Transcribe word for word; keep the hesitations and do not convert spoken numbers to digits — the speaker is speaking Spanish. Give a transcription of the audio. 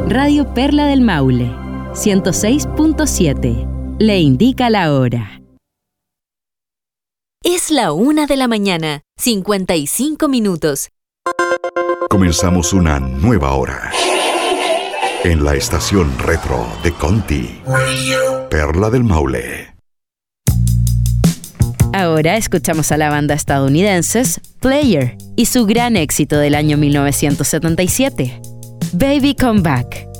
Radio Perla del Maule, ciento seis punto siete. Le indica la hora. Es la una de la mañana, cincuenta y cinco minutos. Comenzamos una nueva hora. En la estación retro de Conti. Perla del Maule. Ahora escuchamos a la banda estadounidense Player y su gran éxito del año mil novecientos setenta y siete, Baby Come Back.